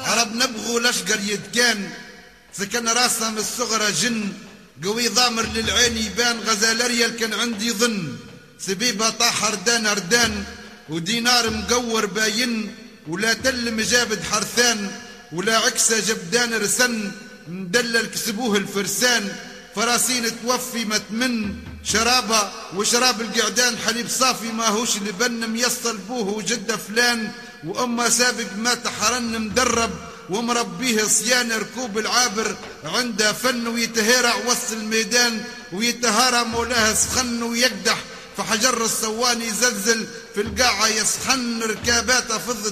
عرب نبغوا لشقر يدكان سكن راسها من الصغرى جن قوي ضامر للعين يبان غزال ريال كان عندي ظن سبيبها طاح ردان أردان ودينار مقور باين ولا تل مجابد حرثان ولا عكسة جبدان رسن مدلل كسبوه الفرسان فراسين توفي متمن شرابة وشراب القعدان حليب صافي ما هوش لبن ميصل بوه وجدة فلان وأما سابق ما تحرن مدرب ومربيه صيان ركوب العابر عنده فن ويتهرع وسط الميدان ويتهارى مولاه سخن ويقدح فحجر الصواني يزلزل في القاعة يسخن ركاباته فضة